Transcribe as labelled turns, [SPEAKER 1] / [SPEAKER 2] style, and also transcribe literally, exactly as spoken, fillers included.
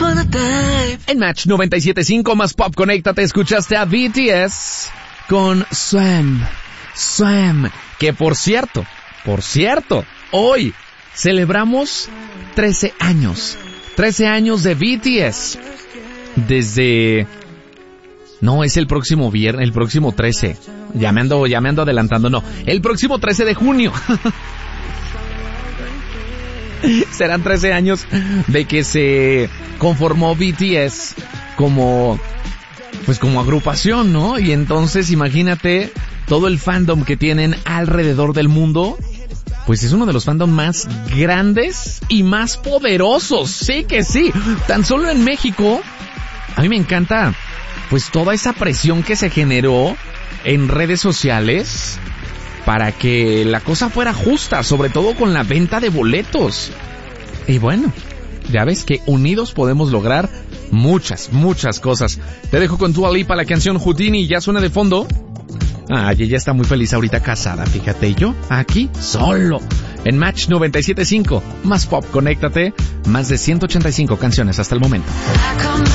[SPEAKER 1] En Match noventa y siete punto cinco más Pop, conéctate, escuchaste a B T S con Swam, Swam, que por cierto, por cierto, hoy celebramos trece años, trece años de B T S, desde... No, es el próximo viernes, el próximo trece, ya me ando, ya me ando adelantando, no, el próximo trece de junio. Serán trece años de que se conformó B T S como, pues como agrupación, ¿no? Y entonces imagínate todo el fandom que tienen alrededor del mundo, pues es uno de los fandom más grandes y más poderosos, sí que sí. Tan solo en México, a mí me encanta, pues toda esa presión que se generó en redes sociales para que la cosa fuera justa, sobre todo con la venta de boletos. Y bueno, ya ves que unidos podemos lograr muchas, muchas cosas. Te dejo con Dua Lipa, la canción Houdini, ya suena de fondo. Ay, ella está muy feliz ahorita casada, fíjate, y yo aquí solo. En Match noventa y siete punto cinco, más Pop, conéctate, más de ciento ochenta y cinco canciones hasta el momento.